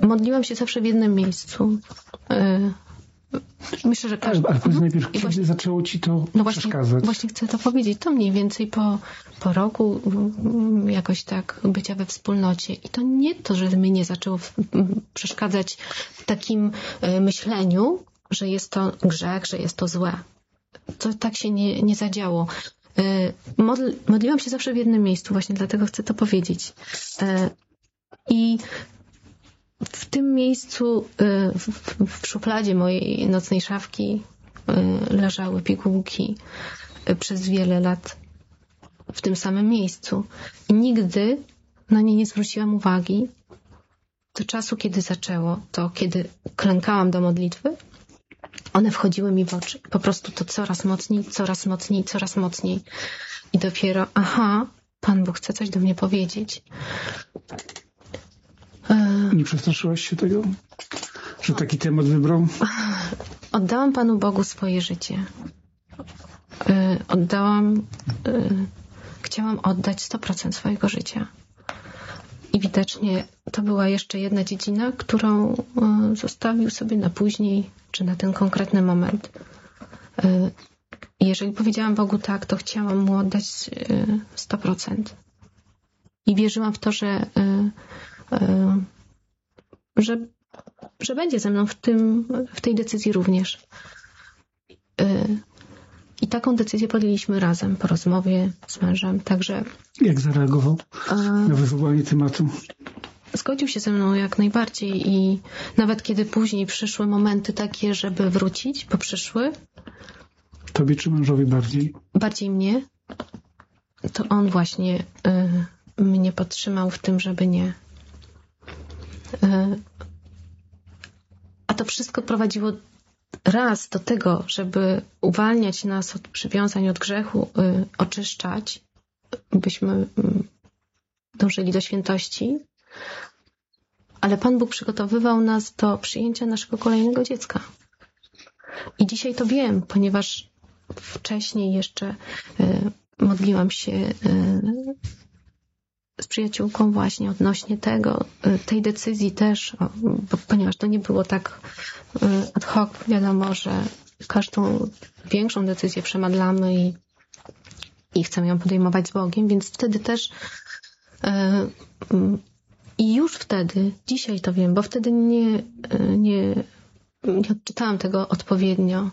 modliłam się zawsze w jednym miejscu. Myślę, że każdy... Ale powiedz najpierw, kiedy zaczęło ci to przeszkadzać? Właśnie chcę to powiedzieć. To mniej więcej po roku jakoś tak bycia we wspólnocie. I to nie to, że mnie zaczęło przeszkadzać w takim myśleniu, że jest to grzech, że jest to złe. To tak się nie zadziało. Modliłam się zawsze w jednym miejscu, właśnie dlatego chcę to powiedzieć. I w tym miejscu, w szufladzie mojej nocnej szafki leżały pigułki przez wiele lat w tym samym miejscu. I nigdy na nie nie zwróciłam uwagi do czasu, kiedy zaczęło. To kiedy klękałam do modlitwy, one wchodziły mi w oczy. Po prostu to coraz mocniej, coraz mocniej, coraz mocniej. I dopiero, Pan Bóg chce coś do mnie powiedzieć. Nie przestraszyłaś się tego? Że taki temat wybrał? Oddałam Panu Bogu swoje życie. Chciałam oddać 100% swojego życia. I widocznie to była jeszcze jedna dziedzina, którą zostawił sobie na później, czy na ten konkretny moment. I jeżeli powiedziałam Bogu tak, to chciałam Mu oddać 100%. I wierzyłam w to, że będzie ze mną w tej decyzji również. I taką decyzję podjęliśmy razem po rozmowie z mężem. Także jak zareagował na wywołanie tematu? Zgodził się ze mną jak najbardziej i nawet kiedy później przyszły momenty takie, żeby wrócić, bo przyszły. Tobie czy mężowi bardziej? Bardziej mnie. To on właśnie mnie podtrzymał w tym, żeby nie. A to wszystko prowadziło raz do tego, żeby uwalniać nas od przywiązań, od grzechu, oczyszczać, byśmy dążyli do świętości. Ale Pan Bóg przygotowywał nas do przyjęcia naszego kolejnego dziecka. I dzisiaj to wiem, ponieważ wcześniej jeszcze modliłam się z przyjaciółką właśnie odnośnie tej decyzji też, ponieważ to nie było tak ad hoc, wiadomo, że każdą większą decyzję przemadlamy i chcemy ją podejmować z Bogiem, więc wtedy też i już wtedy, dzisiaj to wiem, bo wtedy nie odczytałam tego odpowiednio,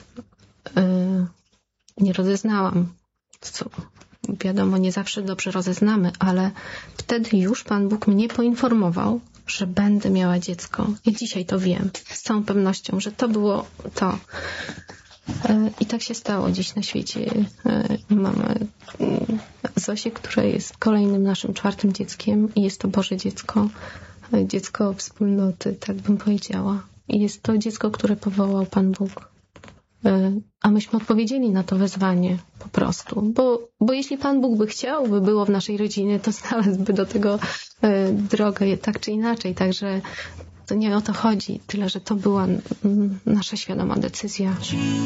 nie rozeznałam, co wiadomo, nie zawsze dobrze rozeznamy, ale wtedy już Pan Bóg mnie poinformował, że będę miała dziecko. I dzisiaj to wiem z całą pewnością, że to było to. I tak się stało dziś na świecie. Mamy Zosię, która jest kolejnym naszym 4. dzieckiem i jest to Boże dziecko. Dziecko wspólnoty, tak bym powiedziała. I jest to dziecko, które powołał Pan Bóg. A myśmy odpowiedzieli na to wezwanie po prostu. Bo jeśli Pan Bóg by chciał, by było w naszej rodzinie, to znalazłby do tego drogę tak czy inaczej. Także to nie o to chodzi. Tyle, że to była nasza świadoma decyzja.